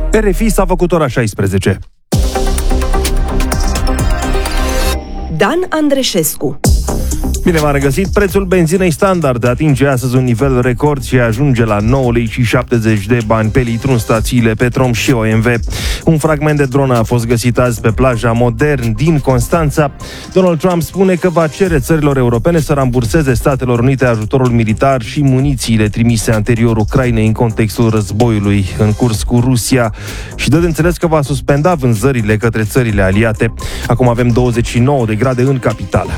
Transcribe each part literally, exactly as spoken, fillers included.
R F I s-a făcut ora șaisprezece. Dan Andreșescu. Bine v-am regăsit. Prețul benzinei standard atinge astăzi un nivel record și ajunge la nouă lei și șaptezeci de bani pe litru în stațiile Petrom și O M V. Un fragment de dronă a fost găsit azi pe plaja Modern din Constanța. Donald Trump spune că va cere țărilor europene să ramburseze Statelor Unite ajutorul militar și munițiile trimise anterior Ucrainei în contextul războiului în curs cu Rusia și dă de înțeles că va suspenda vânzările către țările aliate. Acum avem douăzeci și nouă de grade în capitală.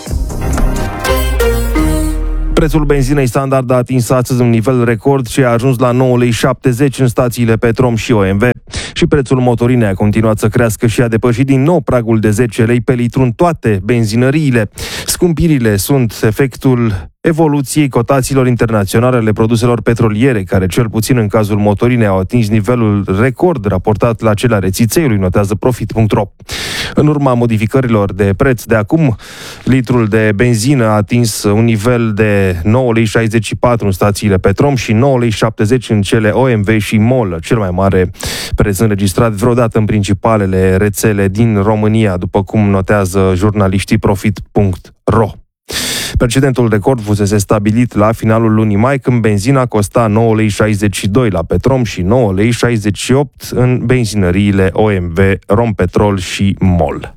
Prețul benzinei standard a atins astăzi un nivel record și a ajuns la nouă lei șaptezeci în stațiile Petrom și O M V. Și prețul motorinei a continuat să crească și a depășit din nou pragul de zece lei pe litru în toate benzinăriile. Scumpirile sunt efectul evoluției cotațiilor internaționale ale produselor petroliere, care cel puțin în cazul motorinei au atins nivelul record raportat la cel ale țițeiului, notează Profit punct ro. În urma modificărilor de preț de acum, litrul de benzină a atins un nivel de nouă lei șaizeci și patru în stațiile Petrom și nouă lei șaptezeci în cele O M V și MOL, cel mai mare preț înregistrat vreodată în principalele rețele din România, după cum notează jurnaliștii Profit punct ro. Precedentul record fusese stabilit la finalul lunii mai, când benzina costa nouă lei șaizeci și doi la Petrom și nouă lei șaizeci și opt în benzinăriile O M V, Rompetrol și MOL.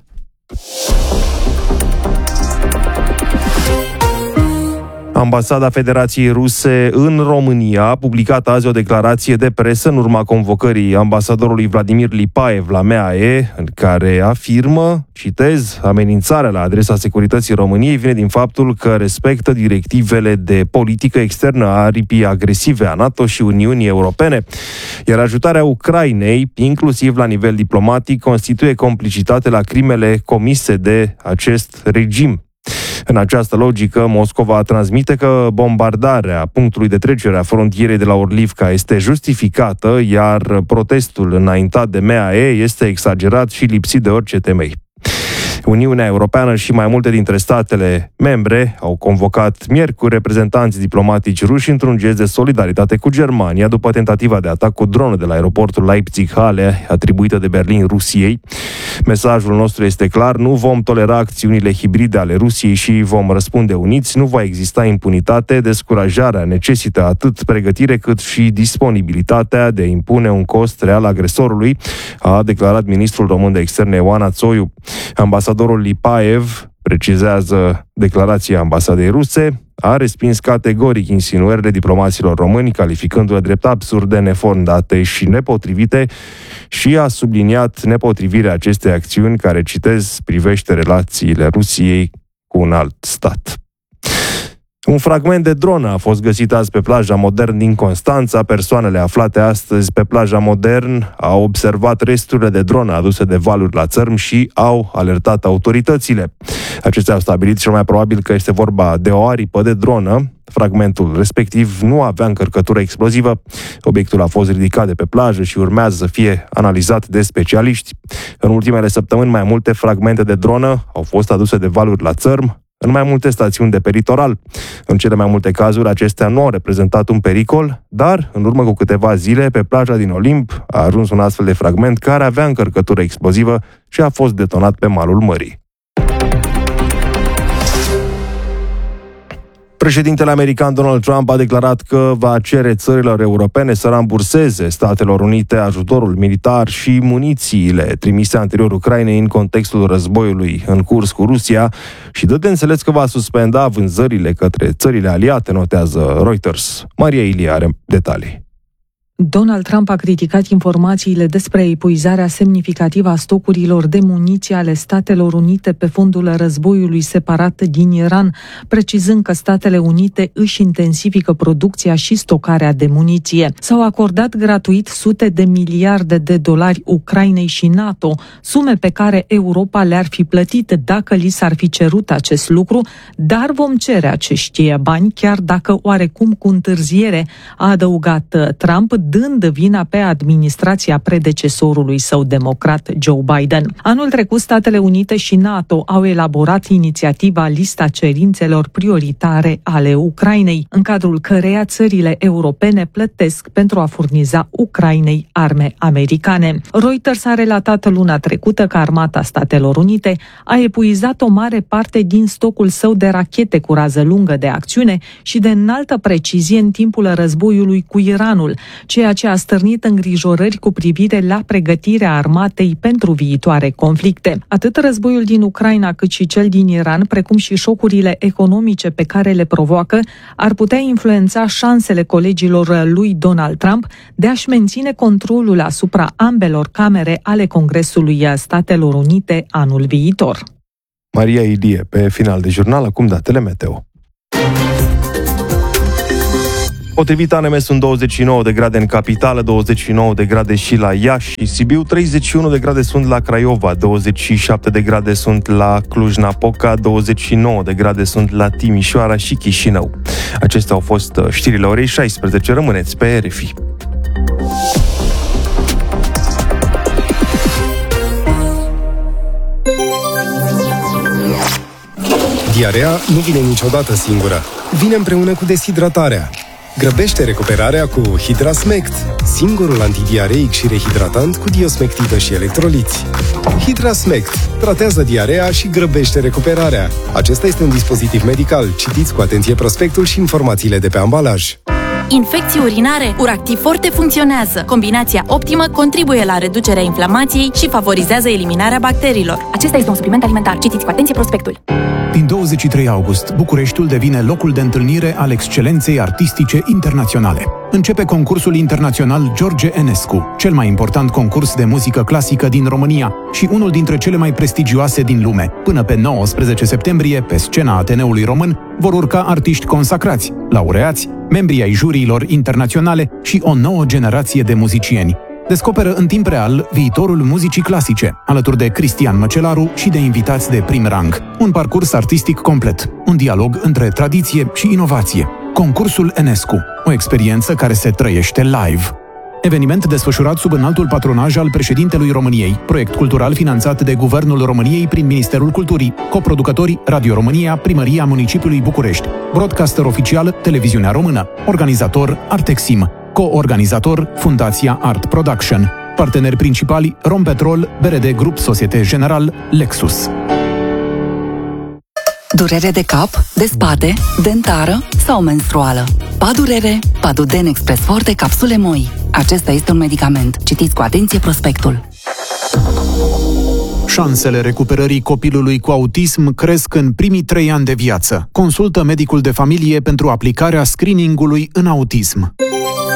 Ambasada Federației Ruse în România a publicat azi o declarație de presă în urma convocării ambasadorului Vladimir Lipaev la M A E, în care afirmă, citez, amenințarea la adresa securității României vine din faptul că respectă directivele de politică externă a aripii agresive a NATO și Uniunii Europene, iar ajutarea Ucrainei, inclusiv la nivel diplomatic, constituie complicitate la crimele comise de acest regim. În această logică, Moscova transmite că bombardarea punctului de trecere a frontierei de la Orlivka este justificată, iar protestul înaintat de M A E este exagerat și lipsit de orice temei. Uniunea Europeană și mai multe dintre statele membre au convocat miercuri reprezentanți diplomatici ruși într-un gest de solidaritate cu Germania după tentativa de atac cu dronă de la aeroportul Leipzig-Halle, atribuită de Berlin Rusiei. Mesajul nostru este clar: nu vom tolera acțiunile hibride ale Rusiei și vom răspunde uniți, nu va exista impunitate, descurajarea necesită atât pregătire cât și disponibilitatea de a impune un cost real agresorului, a declarat ministrul român de externe Oana Țoiu. Ambasadorul Lipaev, precizează declarația ambasadei ruse, a respins categoric insinuările diplomaților români, calificându-le drept absurde, nefondate și nepotrivite, și a subliniat nepotrivirea acestei acțiuni care, citez, privește relațiile Rusiei cu un alt stat. Un fragment de dronă a fost găsit azi pe plaja Modern din Constanța. Persoanele aflate astăzi pe plaja Modern au observat resturile de dronă aduse de valuri la țărm și au alertat autoritățile. Acestea au stabilit cel mai probabil că este vorba de o aripă de dronă. Fragmentul respectiv nu avea încărcătură explozivă. Obiectul a fost ridicat de pe plajă și urmează să fie analizat de specialiști. În ultimele săptămâni, mai multe fragmente de dronă au fost aduse de valuri la țărm în mai multe stațiuni de pe litoral. În cele mai multe cazuri, acestea nu au reprezentat un pericol, dar, în urmă cu câteva zile, pe plaja din Olimp a ajuns un astfel de fragment care avea încărcătură explozivă și a fost detonat pe malul mării. Președintele american Donald Trump a declarat că va cere țărilor europene să ramburseze Statelor Unite ajutorul militar și munițiile trimise anterior Ucrainei în contextul războiului în curs cu Rusia și dă de înțeles că va suspenda vânzările către țările aliate, notează Reuters. Maria Ilie are detalii. Donald Trump a criticat informațiile despre epuizarea semnificativă a stocurilor de muniție ale Statelor Unite pe fondul războiului separat din Iran, precizând că Statele Unite își intensifică producția și stocarea de muniție. S-au acordat gratuit sute de miliarde de dolari Ucrainei și NATO, sume pe care Europa le-ar fi plătit dacă li s-ar fi cerut acest lucru, dar vom cere acești bani, chiar dacă oarecum cu întârziere, a adăugat Trump, dând vina pe administrația predecesorului său democrat Joe Biden. Anul trecut, Statele Unite și NATO au elaborat inițiativa Lista cerințelor prioritare ale Ucrainei, în cadrul căreia țările europene plătesc pentru a furniza Ucrainei arme americane. Reuters a relatat luna trecută că Armata Statelor Unite a epuizat o mare parte din stocul său de rachete cu rază lungă de acțiune și de înaltă precizie în timpul războiului cu Iranul, ceea ce a stârnit îngrijorări cu privire la pregătirea armatei pentru viitoare conflicte. Atât războiul din Ucraina cât și cel din Iran, precum și șocurile economice pe care le provoacă, ar putea influența șansele colegilor lui Donald Trump de a-și menține controlul asupra ambelor camere ale Congresului Statelor Unite anul viitor. Maria Ilie, pe final de jurnal, acum datele meteo. Potrivit A N M sunt douăzeci și nouă de grade în capitală, douăzeci și nouă de grade și la Iași și Sibiu, treizeci și unu de grade sunt la Craiova, douăzeci și șapte de grade sunt la Cluj-Napoca, douăzeci și nouă de grade sunt la Timișoara și Chișinău. Acestea au fost știrile orei șaisprezece. Rămâneți pe R F I. Diarea nu vine niciodată singură. Vine împreună cu deshidratarea. Grăbește recuperarea cu Hidrasmect, singurul antidiareic și rehidratant cu diosmectidă și electroliți. Hidrasmect tratează diarea și grăbește recuperarea. Acesta este un dispozitiv medical. Citiți cu atenție prospectul și informațiile de pe ambalaj. Infecții urinare? Uractiv Forte funcționează. Combinația optimă contribuie la reducerea inflamației și favorizează eliminarea bacteriilor. Acesta este un supliment alimentar. Citiți cu atenție prospectul. Din douăzeci și trei august, Bucureștiul devine locul de întâlnire al excelenței artistice internaționale. Începe concursul internațional George Enescu, cel mai important concurs de muzică clasică din România și unul dintre cele mai prestigioase din lume. Până pe nouăsprezece septembrie, pe scena Ateneului Român, vor urca artiști consacrați, laureați, membrii ai juriilor internaționale și o nouă generație de muzicieni. Descoperă în timp real viitorul muzicii clasice, alături de Cristian Măcelaru și de invitați de prim rang. Un parcurs artistic complet, un dialog între tradiție și inovație. Concursul Enescu, o experiență care se trăiește live. Eveniment desfășurat sub înaltul patronaj al președintelui României, proiect cultural finanțat de Guvernul României prin Ministerul Culturii, coproducători Radio România, Primăria Municipiului București, broadcaster oficial Televiziunea Română, organizator Artexim, co-organizator Fundația Art Production, parteneri principali Rompetrol, B R D Grup Societe General, Lexus. Durere de cap, de spate, dentară sau menstruală. Padurere, Paduden Express Forte capsule moi. Acesta este un medicament. Citiți cu atenție prospectul. Șansele recuperării copilului cu autism cresc în primii trei ani de viață. Consultă medicul de familie pentru aplicarea screeningului în autism.